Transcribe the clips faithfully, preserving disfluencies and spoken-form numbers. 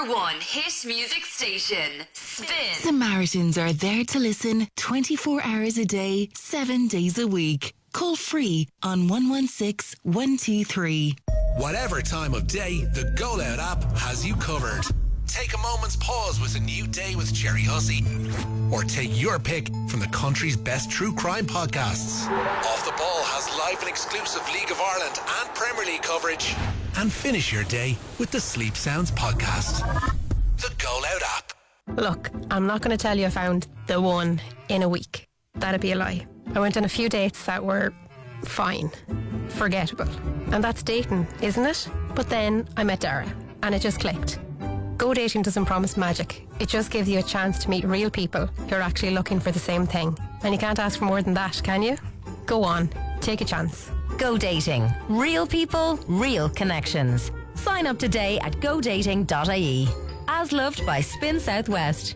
number one hit music station, Spin. Samaritans are there to listen twenty-four hours a day, seven days a week. Call free on one one six, one two three. Whatever time of day, the Go Loud app has you covered. Take a moment's pause with a new day with Jerry Hussey. Or take your pick from the country's best true crime podcasts. Off the Ball has live and exclusive League of Ireland and Premier League coverage. And finish your day with the Sleep Sounds podcast. The Go Loud app. Look, I'm not going to tell you I found the one in a week. That'd be a lie. I went on a few dates that were fine, forgettable. And that's dating, isn't it? But then I met Dara and it just clicked. Go dating doesn't promise magic. It just gives you a chance to meet real people who are actually looking for the same thing. And you can't ask for more than that, can you? Go on, take a chance. Go Dating. Real people, real connections. Sign up today at go dating dot I E. As loved by Spin Southwest.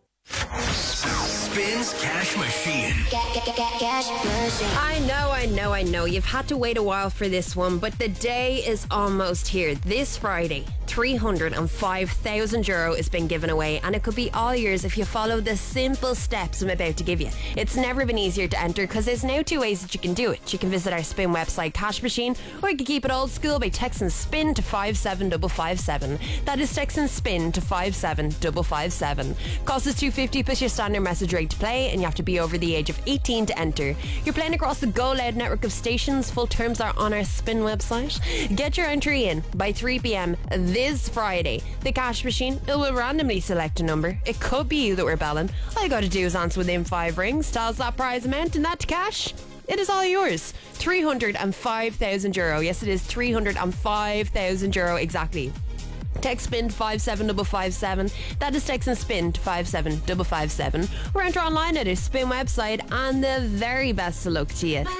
Spins Cash Machine. I know, I know, I know. You've had to wait a while for this one, but the day is almost here. This Friday, three hundred five thousand euro is being given away, and it could be all yours if you follow the simple steps I'm about to give you. It's never been easier to enter because there's now two ways that you can do it. You can visit our Spin website Cash Machine, or you can keep it old school by texting SPIN to five seven five five seven. That is texting SPIN to five seven five five seven. Cost is two fifty plus your standard message rate to play, and you have to be over the age of eighteen to enter. You're playing across the Go Loud network of stations. Full terms are on our Spin website. Get your entry in by three p.m. this Friday. The Cash Machine, it will randomly select a number. It could be you that we're belling. All you got to do is answer within five rings. Tells that prize amount, and that cash, it is all yours. three hundred five thousand euro. Yes, it is three hundred five thousand euro exactly. Text SPIN to five seven five five seven. That is text and SPIN to five seven five five seven. Or enter online at our Spin website, and the very best of luck to you.